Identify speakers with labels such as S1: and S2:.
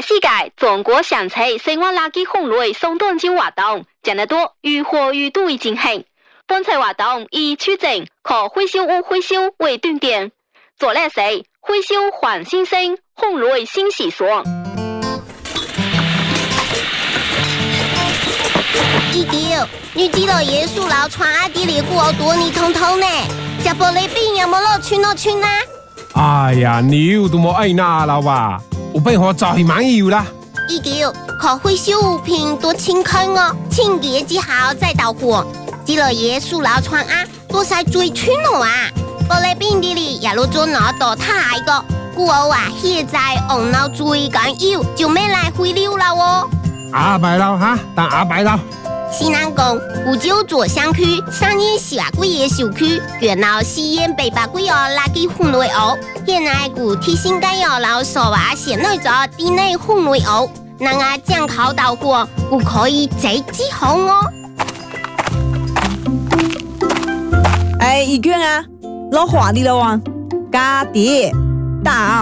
S1: 世界中国城市生活垃圾分类送短招活动，真得多如火如荼进行。本次活动以出证可回收物回收为重点，做叻时回收还新鲜，分类新时尚。
S2: 19女基佬椰树老传阿迪里过多你通通呢，食玻璃饼有冇落村咯村啊？
S3: 哎呀，你都冇爱那了吧？有办法就係蠻要啦。
S2: 19可回收物品多清空哦，清潔之後再到貨。基佬椰樹老傳啊，多晒最村咯啊！玻璃餅啲里也落咗攞到太個，故我話現在紅腦最緊要就咩來回流啦哦。
S3: 阿伯佬哈，但阿伯佬。
S2: 西南港古舊左鄉區上年西華貴嘅小區，原來西煙北八貴哦垃圾分類哦，現在古提醒緊要老手話寫內咗地內分類哦，能啊將考到貨，古可以直接紅哦。
S4: 哎，怡娟啊，攞華啲啦喎，加啲大